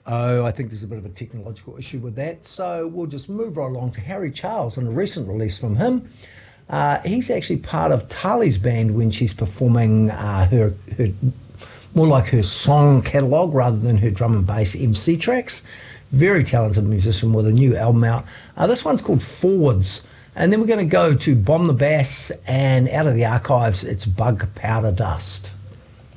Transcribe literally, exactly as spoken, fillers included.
Oh, I think there's a bit of a technological issue with that. So we'll just move right along to Harry Charles and a recent release from him. Uh, he's actually part of Tali's band when she's performing uh, her, her more like her song catalogue rather than her drum and bass M C tracks. Very talented musician with a new album out. Uh, this one's called Forwards. And then we're going to go to Bomb the Bass, and out of the archives, it's Bug Powder Dust.